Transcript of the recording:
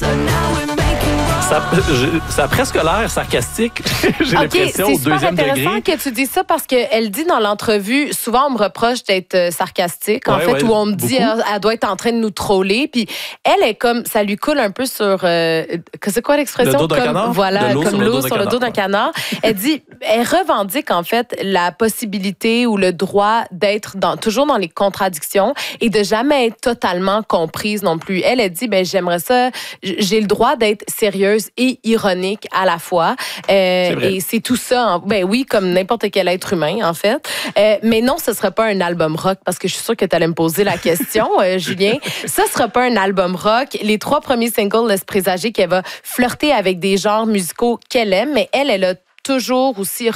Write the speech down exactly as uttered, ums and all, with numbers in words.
Ça, je, ça a presque l'air sarcastique, j'ai okay, l'impression, au deuxième degré. C'est super intéressant que tu dis ça parce qu'elle dit dans l'entrevue, souvent on me reproche d'être sarcastique, en ouais, fait, ouais, où on me dit beaucoup. elle, elle doit être en train de nous troller. Puis elle est comme, ça lui coule un peu sur, euh, c'est quoi l'expression? Le dos d'un comme, canard? Voilà, l'eau comme sur le l'eau dos sur le dos d'un canard. canard. Elle dit, elle revendique en fait la possibilité ou le droit d'être dans, toujours dans les contradictions et de jamais être totalement comprise non plus. Elle, elle dit, ben j'aimerais ça, j'ai le droit d'être sérieuse et ironique à la fois. Euh, et c'est tout ça. Ben oui, comme n'importe quel être humain, en fait. Euh, mais non, ce ne sera pas un album rock parce que je suis sûre que tu allais me poser la question, euh, Julien. Ça ne sera pas un album rock. Les trois premiers singles laissent présager qu'elle va flirter avec des genres musicaux qu'elle aime, mais elle, elle a toujours aussi